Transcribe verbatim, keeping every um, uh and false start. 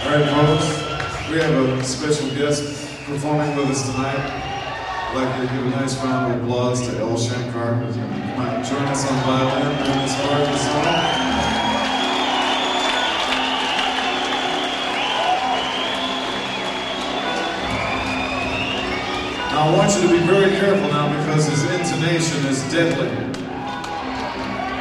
Alright folks, we have a special guest performing with us tonight. I'd like to give a nice round of applause to El Shankar, who's going to come out and join us on violin during this part of the song. Now I want you to be very careful now because his intonation is deadly.